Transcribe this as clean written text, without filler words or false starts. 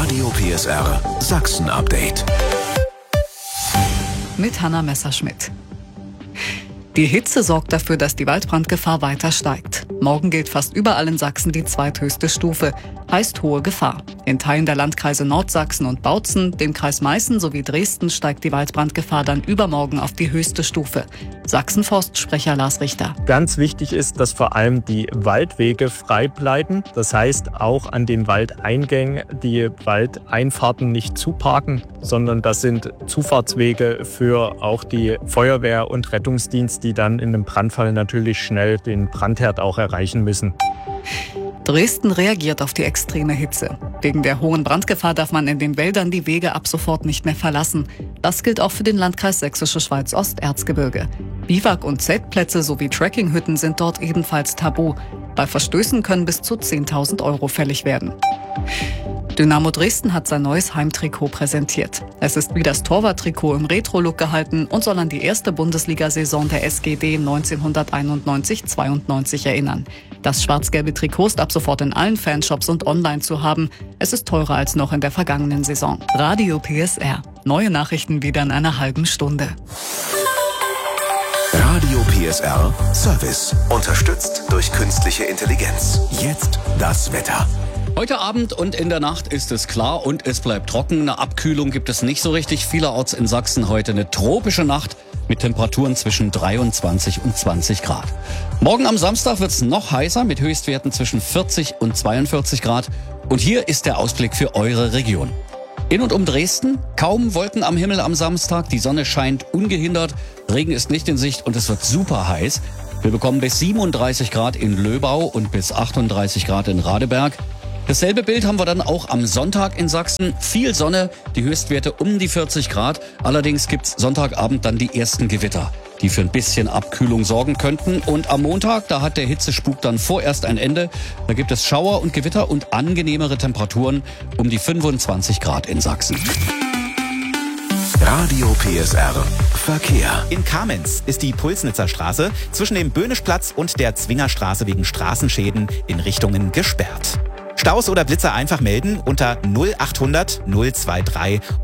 Radio PSR Sachsen Update. Mit Hanna Messerschmidt. Die Hitze sorgt dafür, dass die Waldbrandgefahr weiter steigt. Morgen gilt fast überall in Sachsen die zweithöchste Stufe, heißt hohe Gefahr. In Teilen der Landkreise Nordsachsen und Bautzen, dem Kreis Meißen sowie Dresden steigt die Waldbrandgefahr dann übermorgen auf die höchste Stufe. Sachsenforst-Sprecher Lars Richter. Ganz wichtig ist, dass vor allem die Waldwege frei bleiben. Das heißt, auch an den Waldeingängen die Waldeinfahrten nicht zuparken, sondern das sind Zufahrtswege für auch die Feuerwehr und Rettungsdienst, die dann in einem Brandfall natürlich schnell den Brandherd auch erreichen müssen. Dresden reagiert auf die extreme Hitze. Wegen der hohen Brandgefahr darf man in den Wäldern die Wege ab sofort nicht mehr verlassen. Das gilt auch für den Landkreis Sächsische Schweiz-Ost-Erzgebirge. Biwak- und Zeltplätze sowie Trekkinghütten sind dort ebenfalls tabu. Bei Verstößen können bis zu 10.000 € fällig werden. Dynamo Dresden hat sein neues Heimtrikot präsentiert. Es ist wie das Torwarttrikot im Retro-Look gehalten und soll an die erste Bundesliga-Saison der SGD 1991-92 erinnern. Das schwarz-gelbe Trikot ist ab sofort in allen Fanshops und online zu haben. Es ist teurer als noch in der vergangenen Saison. Radio PSR. Neue Nachrichten wieder in einer halben Stunde. Radio PSR Service. Unterstützt durch künstliche Intelligenz. Jetzt das Wetter. Heute Abend und in der Nacht ist es klar und es bleibt trocken. Eine Abkühlung gibt es nicht so richtig. Vielerorts in Sachsen heute eine tropische Nacht mit Temperaturen zwischen 23 und 20 Grad. Morgen am Samstag wird es noch heißer mit Höchstwerten zwischen 40 und 42 Grad. Und hier ist der Ausblick für eure Region. In und um Dresden kaum Wolken am Himmel am Samstag. Die Sonne scheint ungehindert. Regen ist nicht in Sicht und es wird super heiß. Wir bekommen bis 37 Grad in Löbau und bis 38 Grad in Radeberg. Dasselbe Bild haben wir dann auch am Sonntag in Sachsen. Viel Sonne, die Höchstwerte um die 40 Grad. Allerdings gibt's Sonntagabend dann die ersten Gewitter, die für ein bisschen Abkühlung sorgen könnten. Und am Montag, da hat der Hitzespuk dann vorerst ein Ende. Da gibt es Schauer und Gewitter und angenehmere Temperaturen um die 25 Grad in Sachsen. Radio PSR Verkehr. In Kamenz ist die Pulsnitzer Straße zwischen dem Böhnischplatz und der Zwingerstraße wegen Straßenschäden in Richtungen gesperrt. Staus oder Blitzer einfach melden unter 0800 023